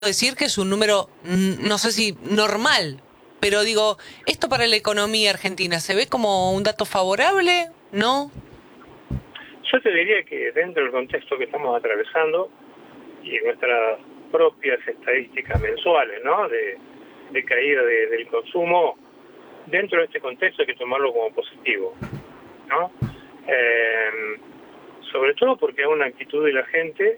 decir que es un número, no sé si normal, pero digo, ¿esto para la economía argentina se ve como un dato favorable? ¿No? Yo te diría que dentro del contexto que estamos atravesando y nuestras propias estadísticas mensuales, ¿no? de caída del consumo, dentro de este contexto hay que tomarlo como positivo, ¿no? Sobre todo porque hay una actitud de la gente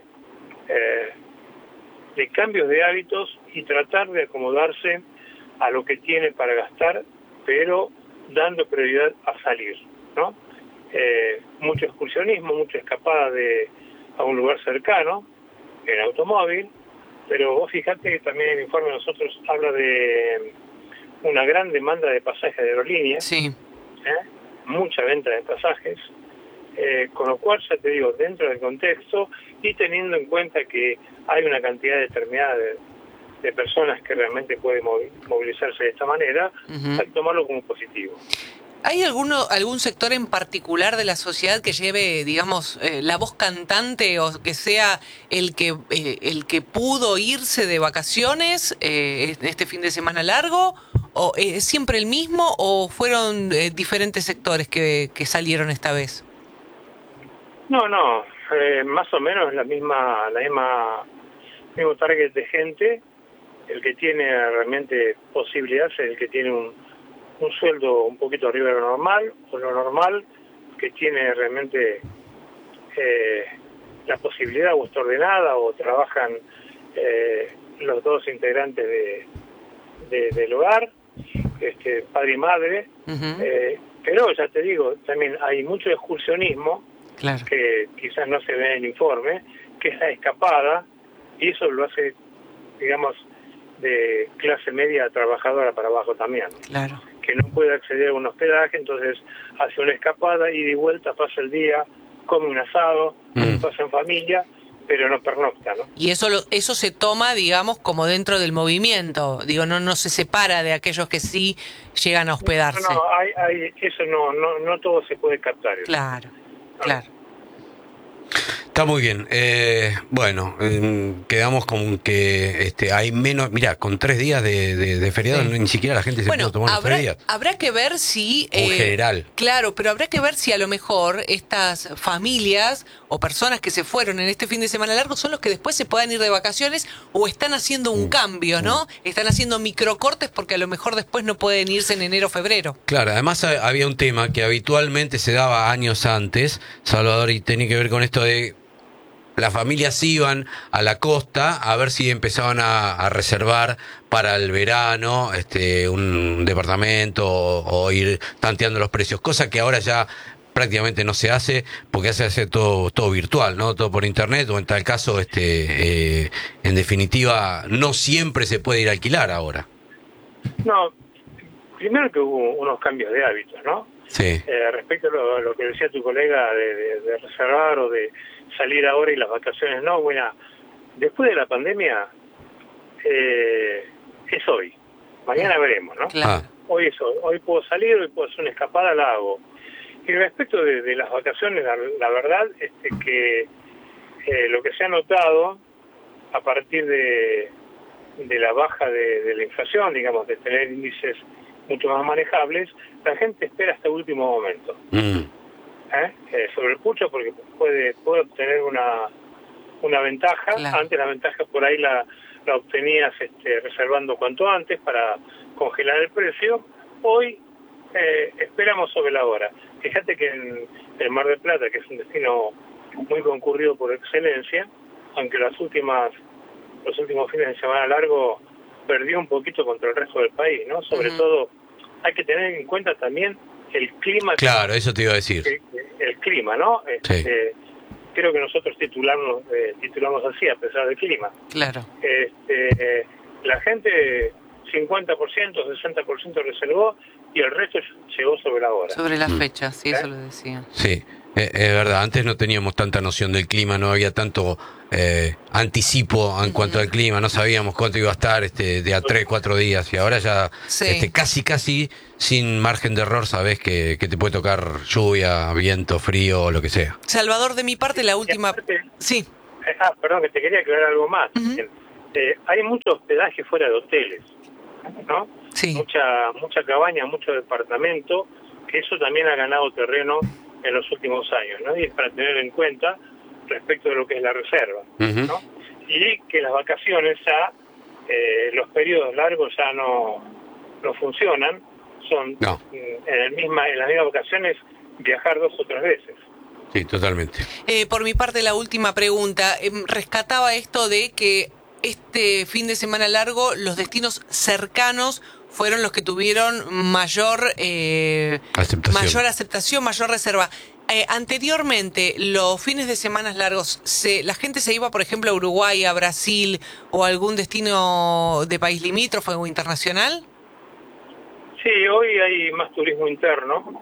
de cambios de hábitos y tratar de acomodarse a lo que tiene para gastar, pero dando prioridad a salir, ¿no? Mucho excursionismo, mucha escapada a un lugar cercano, en automóvil, pero vos fijate que también el informe de nosotros habla de una gran demanda de pasajes de aerolíneas, Sí. Mucha venta de pasajes, con lo cual ya te digo, dentro del contexto y teniendo en cuenta que hay una cantidad determinada de personas que realmente pueden movilizarse de esta manera, hay que tomarlo como positivo. ¿Hay algún sector en particular de la sociedad que lleve, digamos, la voz cantante o que sea el que pudo irse de vacaciones este fin de semana largo? ¿O es siempre el mismo o fueron diferentes sectores que salieron esta vez? No, más o menos la misma mismo target de gente. El que tiene realmente posibilidades es el que tiene un sueldo un poquito arriba de lo normal, o lo normal, que tiene realmente la posibilidad o está ordenada o trabajan los dos integrantes del hogar, padre y madre, pero ya te digo, también hay mucho excursionismo, claro, que quizás no se ve en el informe, que es la escapada, y eso lo hace, digamos, de clase media trabajadora para abajo también. Claro. Que no puede acceder a un hospedaje, entonces hace una escapada, ida y vuelta, pasa el día, come un asado, pasa en familia, pero no pernocta, ¿no? Y eso se toma, digamos, como dentro del movimiento, digo, no se separa de aquellos que sí llegan a hospedarse. No, eso no todo se puede captar. Claro, ¿no? Claro. Está muy bien. Bueno, quedamos con que hay menos. Mirá, con 3 días de feriado, ni siquiera la gente se puede tomar los 3 días. Habrá que ver si. En general. Claro, pero habrá que ver si a lo mejor estas familias o personas que se fueron en este fin de semana largo son los que después se puedan ir de vacaciones o están haciendo un cambio, ¿no? Están haciendo microcortes porque a lo mejor después no pueden irse en enero o febrero. Claro, además había un tema que habitualmente se daba años antes, Salvador, y tenía que ver con esto de. Las familias iban a la costa a ver si empezaban a reservar para el verano un departamento o ir tanteando los precios, cosa que ahora ya prácticamente no se hace porque se hace todo virtual, ¿no? Todo por internet, o en tal caso en definitiva no siempre se puede ir a alquilar ahora. No, primero que hubo unos cambios de hábitos, ¿no? Sí. Respecto a lo que decía tu colega de reservar o de salir ahora y las vacaciones no, bueno, después de la pandemia es hoy, mañana veremos, ¿no? Claro. Hoy es hoy, hoy puedo salir, hoy puedo hacer una escapada, la hago. Y respecto de las vacaciones, la verdad es que lo que se ha notado a partir de la baja de la inflación, digamos, de tener índices mucho más manejables, la gente espera hasta el último momento. Sobre el pucho, porque puede obtener una ventaja. Claro. Antes la ventaja por ahí la obtenías reservando cuanto antes para congelar el precio. Hoy esperamos sobre la hora. Fíjate que en el Mar del Plata, que es un destino muy concurrido por excelencia, aunque los últimos fines de semana largo perdió un poquito contra el resto del país, ¿no? Sobre todo hay que tener en cuenta también el clima. Claro, eso te iba a decir. El clima, ¿no? Sí. Creo que nosotros titulamos así, a pesar del clima. Claro. La gente 50%, 60% reservó y el resto llegó sobre la hora. Sobre la fecha, sí, eso lo decía. Sí, es verdad, antes no teníamos tanta noción del clima, no había tanto anticipo en cuanto al clima, no sabíamos cuánto iba a estar de a 3, 4 días, y ahora ya casi sin margen de error sabés que te puede tocar lluvia, viento, frío o lo que sea. Salvador, de mi parte, la última... Aparte, sí. Perdón, que te quería aclarar algo más. hay mucho hospedaje fuera de hoteles, ¿no? Sí. Mucha cabaña, mucho departamento, que eso también ha ganado terreno en los últimos años, ¿no? Y es para tener en cuenta respecto de lo que es la reserva, ¿no? Y que las vacaciones ya, los periodos largos ya no funcionan, son en las mismas vacaciones viajar 2 o 3 veces. Sí, totalmente. Por mi parte, la última pregunta. Rescataba esto de que este fin de semana largo, los destinos cercanos fueron los que tuvieron mayor aceptación, mayor reserva. Anteriormente, los fines de semana largos, ¿la gente se iba, por ejemplo, a Uruguay, a Brasil o a algún destino de país limítrofe o internacional? Sí, hoy hay más turismo interno.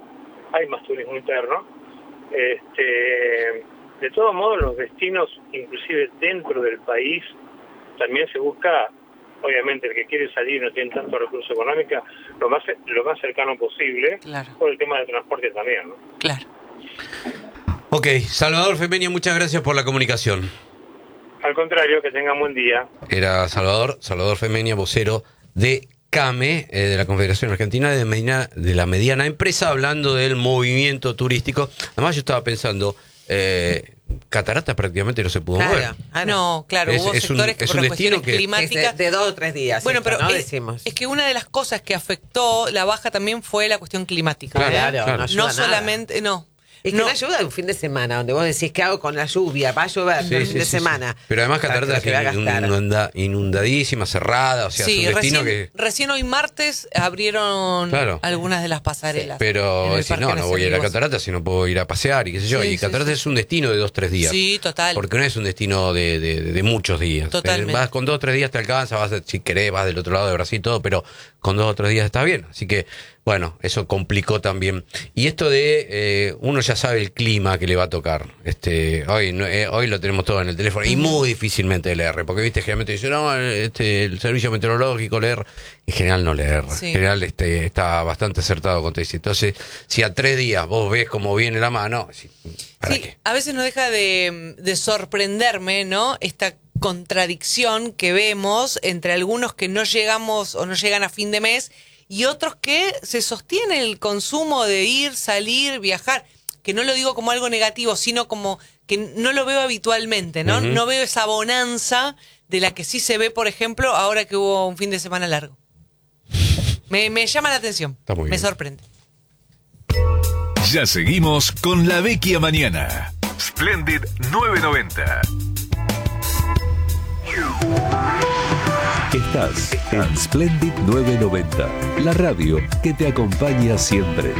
De todos modos, los destinos, inclusive dentro del país, también se busca, obviamente el que quiere salir y no tiene tanto recurso económico, lo más cercano posible, claro, por el tema del transporte también, ¿no? Claro. Ok, Salvador Femenia, muchas gracias por la comunicación. Al contrario, que tengan buen día. Era Salvador Femenia, vocero de CAME, de la Confederación Argentina de la Mediana Empresa, hablando del movimiento turístico. Además, yo estaba pensando, Cataratas prácticamente no se pudo mover. No, claro, hubo sectores que por las cuestiones climáticas... de 2 o 3 días. Bueno, pero ¿no? es que una de las cosas que afectó la baja también fue la cuestión climática. Claro. No solamente... No. Es que no ayuda un fin de semana, donde vos decís, ¿qué hago con la lluvia? Va a llover el fin de semana. Pero además Cataratas es inundadísima, cerrada, o sea, es un destino recién hoy martes abrieron algunas de las pasarelas. Pero decís, no voy a ir a Cataratas si no puedo ir a pasear y qué sé yo. Y Cataratas es un destino de 2 o 3 días. Sí, total. Porque no es un destino de muchos días. Totalmente. Vas con 2 o 3 días te alcanza, si querés, vas del otro lado de Brasil y todo, pero con 2 o 3 días está bien. Así que, bueno, eso complicó también. Y esto de uno ya sabe el clima que le va a tocar. Hoy lo tenemos todo en el teléfono y muy difícilmente le erre, porque viste, generalmente dice, no, el servicio meteorológico le erra. En general no le erra. En general está bastante acertado con te dice. Entonces, si a 3 días vos ves cómo viene la mano, ¿para qué? A veces no deja de sorprenderme, ¿no? Esta contradicción que vemos entre algunos que no llegamos o no llegan a fin de mes y otros que se sostiene el consumo de ir, salir, viajar, que no lo digo como algo negativo, sino como que no lo veo habitualmente, ¿no? No veo esa bonanza de la que sí se ve, por ejemplo, ahora que hubo un fin de semana largo. Me llama la atención, me sorprende. Ya seguimos con La Vecchia Mañana. Splendid 990. Estás en Splendid 990, la radio que te acompaña siempre.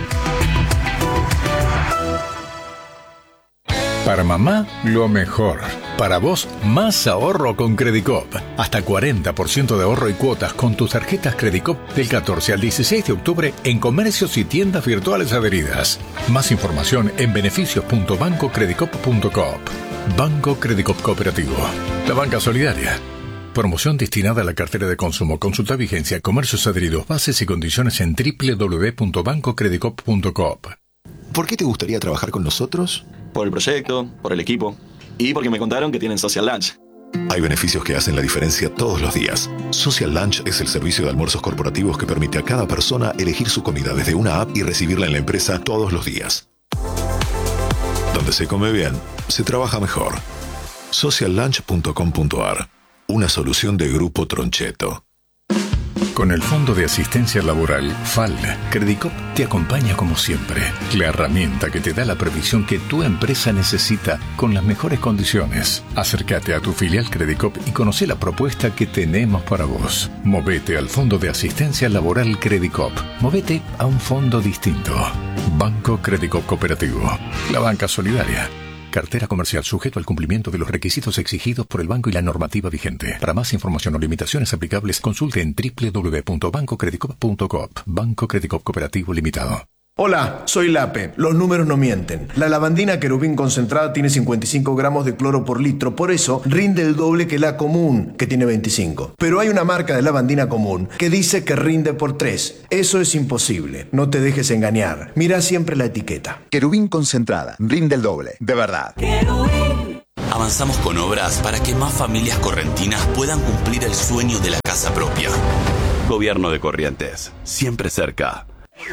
Para mamá, lo mejor. Para vos, más ahorro con Credicop. Hasta 40% de ahorro y cuotas con tus tarjetas Credicop del 14 al 16 de octubre en comercios y tiendas virtuales adheridas. Más información en beneficios.bancocredicop.coop. Banco Credicop Cooperativo. La banca solidaria. Promoción destinada a la cartera de consumo. Consulta vigencia, comercios adheridos, bases y condiciones en www.bancocredicop.coop. ¿Por qué te gustaría trabajar con nosotros? Por el proyecto, por el equipo y porque me contaron que tienen Social Lunch. Hay beneficios que hacen la diferencia todos los días. Social Lunch es el servicio de almuerzos corporativos que permite a cada persona elegir su comida desde una app y recibirla en la empresa todos los días. Donde se come bien, se trabaja mejor. Sociallunch.com.ar. Una solución de Grupo Tronchetto. Con el Fondo de Asistencia Laboral, FAL, Credicop te acompaña como siempre. La herramienta que te da la previsión que tu empresa necesita con las mejores condiciones. Acércate a tu filial Credicop y conoce la propuesta que tenemos para vos. Movete al Fondo de Asistencia Laboral Credicop. Movete a un fondo distinto. Banco Credicop Cooperativo. La banca solidaria. Cartera comercial sujeto al cumplimiento de los requisitos exigidos por el banco y la normativa vigente. Para más información o limitaciones aplicables, consulte en www.bancocredicop.coop. Banco Credicop Cooperativo Limitado. Hola, soy Lape. Los números no mienten. La lavandina Querubín concentrada tiene 55 gramos de cloro por litro, por eso rinde el doble que la común, que tiene 25. Pero hay una marca de lavandina común que dice que rinde por 3. Eso es imposible. No te dejes engañar. Mira siempre la etiqueta. Querubín concentrada. Rinde el doble. De verdad. Querubín. avanzamos con obras para que más familias correntinas puedan cumplir el sueño de la casa propia. Gobierno de Corrientes, siempre cerca.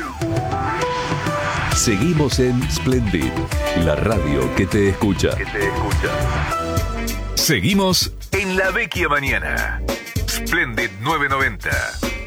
Seguimos en Splendid, la radio que te escucha. Seguimos en La Vecchia Mañana. Splendid 990.